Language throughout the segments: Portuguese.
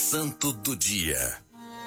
Santo do Dia.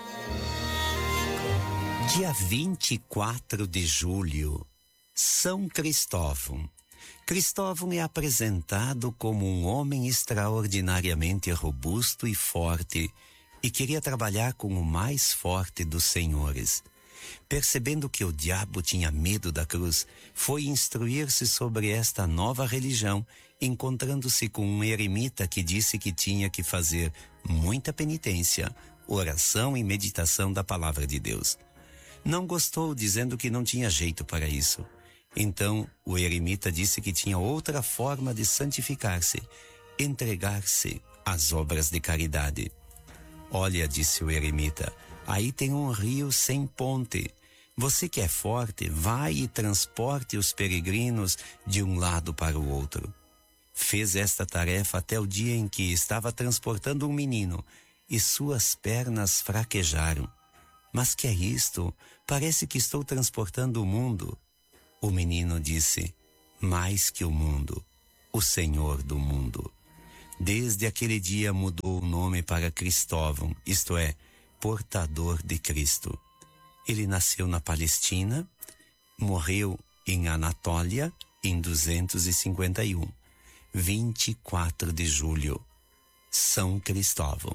Dia 24 de julho, São Cristóvão. Cristóvão é apresentado como um homem extraordinariamente robusto e forte e queria trabalhar com o mais forte dos senhores. Percebendo que o diabo tinha medo da cruz, foi instruir-se sobre esta nova religião, encontrando-se com um eremita que disse que tinha que fazer muita penitência, oração e meditação da palavra de Deus. Não gostou, dizendo que não tinha jeito para isso. Então, o eremita disse que tinha outra forma de santificar-se, entregar-se às obras de caridade. Olha, disse o eremita, aí tem um rio sem ponte. Você que é forte, vai e transporte os peregrinos de um lado para o outro. Fez esta tarefa até o dia em que estava transportando um menino e suas pernas fraquejaram. Mas que é isto? Parece que estou transportando o mundo. O menino disse, mais que o mundo, o Senhor do mundo. Desde aquele dia mudou o nome para Cristóvão, isto é, portador de Cristo. Ele nasceu na Palestina, morreu em Anatólia em 251, 24 de julho, São Cristóvão.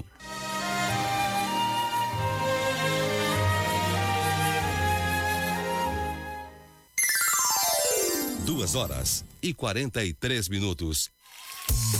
Duas horas e 43 minutos.